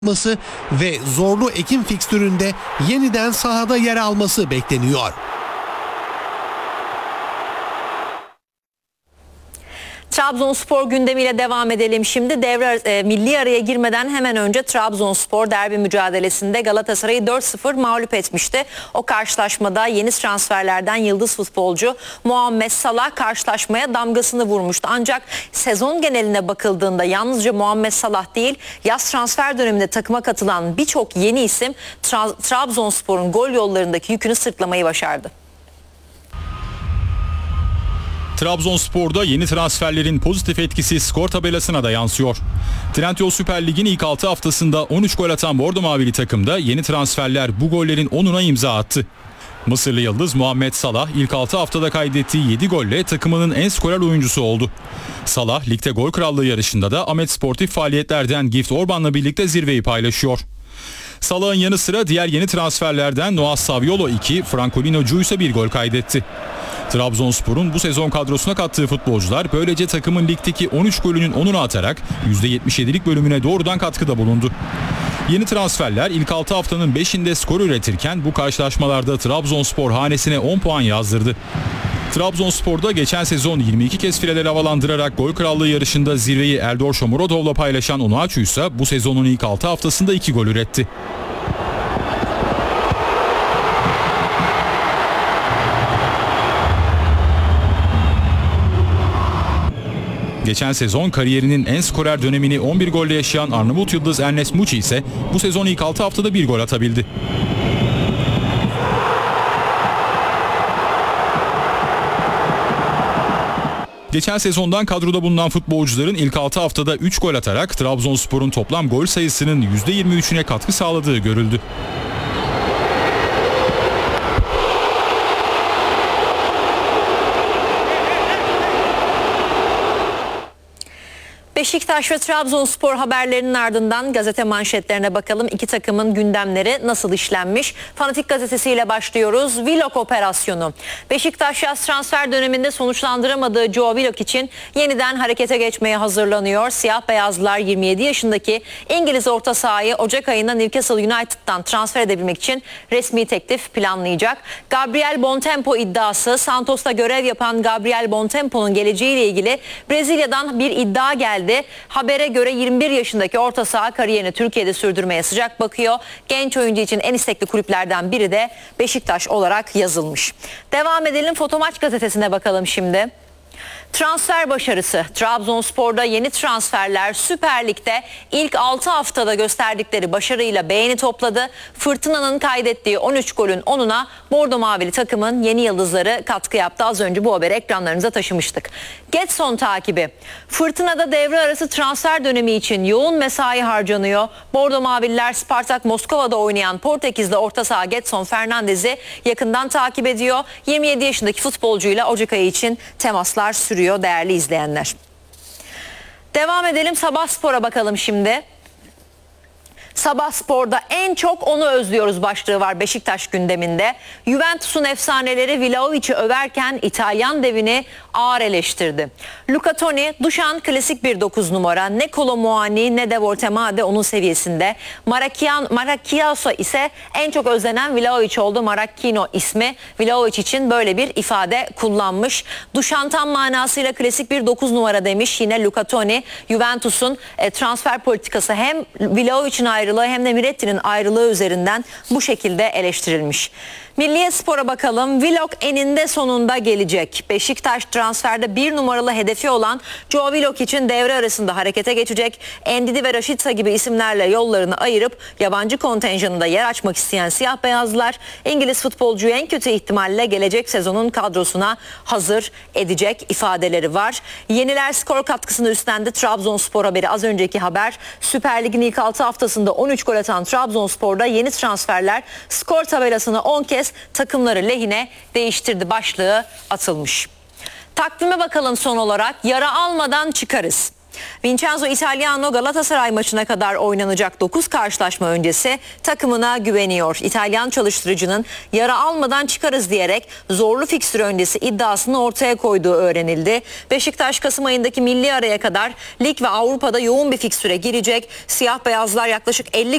yapması ve zorlu Ekim fikstüründe yeniden sahada yer alması bekleniyor. Trabzonspor gündemiyle devam edelim şimdi. Milli araya girmeden hemen önce Trabzonspor derbi mücadelesinde Galatasaray'ı 4-0 mağlup etmişti. O karşılaşmada yeni transferlerden yıldız futbolcu Muhammed Salah karşılaşmaya damgasını vurmuştu. Ancak sezon geneline bakıldığında yalnızca Muhammed Salah değil, yaz transfer döneminde takıma katılan birçok yeni isim Trabzonspor'un gol yollarındaki yükünü sırtlamayı başardı. Trabzonspor'da yeni transferlerin pozitif etkisi skor tabelasına da yansıyor. Trendyol Süper Lig'in ilk 6 haftasında 13 gol atan Bordo Mavili takımda yeni transferler bu gollerin 10'una imza attı. Mısırlı yıldız Muhammed Salah ilk 6 haftada kaydettiği 7 golle takımının en skorer oyuncusu oldu. Salah ligde gol krallığı yarışında da Ahmet Sportif faaliyetlerden Gift Orban'la birlikte zirveyi paylaşıyor. Salah'ın yanı sıra diğer yeni transferlerden Noah Saviolo 2, Francolino Cu ise 1 gol kaydetti. Trabzonspor'un bu sezon kadrosuna kattığı futbolcular böylece takımın ligdeki 13 golünün 10'unu atarak %77'lik bölümüne doğrudan katkıda bulundu. Yeni transferler ilk 6 haftanın 5'inde skor üretirken bu karşılaşmalarda Trabzonspor hanesine 10 puan yazdırdı. Trabzonspor'da geçen sezon 22 kez fileleri havalandırarak gol krallığı yarışında zirveyi Eldor Shomurodov'la paylaşan Onuachu ise bu sezonun ilk 6 haftasında 2 gol üretti. Geçen sezon kariyerinin en skorer dönemini 11 golle yaşayan Arnavut yıldız Ernest Muçi ise bu sezon ilk 6 haftada 1 gol atabildi. Geçen sezondan kadroda bulunan futbolcuların ilk 6 haftada 3 gol atarak Trabzonspor'un toplam gol sayısının %23'üne katkı sağladığı görüldü. Beşiktaş ve Trabzonspor haberlerinin ardından gazete manşetlerine bakalım. İki takımın gündemleri nasıl işlenmiş? Fanatik gazetesiyle başlıyoruz. Willock operasyonu. Beşiktaş yaz transfer döneminde sonuçlandıramadığı Joe Willock için yeniden harekete geçmeye hazırlanıyor. Siyah beyazlılar 27 yaşındaki İngiliz orta sahayı Ocak ayında Newcastle United'dan transfer edebilmek için resmi teklif planlayacak. Gabriel Bontempo iddiası. Santos'ta görev yapan Gabriel Bontempo'nun geleceğiyle ilgili Brezilya'dan bir iddia geldi. Habere göre 21 yaşındaki orta saha kariyerini Türkiye'de sürdürmeye sıcak bakıyor. Genç oyuncu için en istekli kulüplerden biri de Beşiktaş olarak yazılmış. Devam edelim, Fotomaç gazetesine bakalım şimdi. Transfer başarısı. Trabzonspor'da yeni transferler Süper Lig'de ilk 6 haftada gösterdikleri başarıyla beğeni topladı. Fırtına'nın kaydettiği 13 golün 10'una Bordo Mavili takımın yeni yıldızları katkı yaptı. Az önce bu haberi ekranlarınıza taşımıştık. Getson takibi. Fırtına'da devre arası transfer dönemi için yoğun mesai harcanıyor. Bordo Mavililer Spartak Moskova'da oynayan Portekizli orta saha Getson Fernandez'i yakından takip ediyor. 27 yaşındaki futbolcuyla Ocak ayı için temaslar sürüyor değerli izleyenler. Devam edelim, Sabah Spor'a bakalım şimdi. Sabah Spor'da en çok onu özlüyoruz başlığı var Beşiktaş gündeminde. Juventus'un efsaneleri Vlahovic'i överken İtalyan devini ağır eleştirdi. Luca Toni, Dušan klasik bir 9 numara. Ne Kolo Muani ne de Voltemade onun seviyesinde. Maracchiaso ise en çok özlenen Vlahovic oldu. Maracchino ismi Vlahovic için böyle bir ifade kullanmış. Dušan tam manasıyla klasik bir 9 numara demiş yine Luca Toni. Juventus'un transfer politikası hem Vlahovic'in ayrılığı hem de Miretti'nin ayrılığı üzerinden bu şekilde eleştirilmiş. Milliye Spor'a bakalım. Willock eninde sonunda gelecek. Beşiktaş transferde 1 numaralı hedefi olan Joe Willock için devre arasında harekete geçecek. Endidi ve Rashica gibi isimlerle yollarını ayırıp yabancı kontenjanında yer açmak isteyen siyah beyazlılar İngiliz futbolcuyu en kötü ihtimalle gelecek sezonun kadrosuna hazır edecek ifadeleri var. Yeniler skor katkısını üstlendi. Trabzonspor haberi, az önceki haber. Süper Lig'in ilk 6 haftasında 13 gol atan Trabzonspor'da yeni transferler skor tabelasını 10 kez takımları lehine değiştirdi başlığı atılmış. Takvime bakalım son olarak. Yara almadan çıkarız. Vincenzo Italiano Galatasaray maçına kadar oynanacak 9 karşılaşma öncesi takımına güveniyor. İtalyan çalıştırıcının yara almadan çıkarız diyerek zorlu fikstür öncesi iddiasını ortaya koyduğu öğrenildi. Beşiktaş Kasım ayındaki milli araya kadar lig ve Avrupa'da yoğun bir fikstüre girecek. Siyah beyazlar yaklaşık 50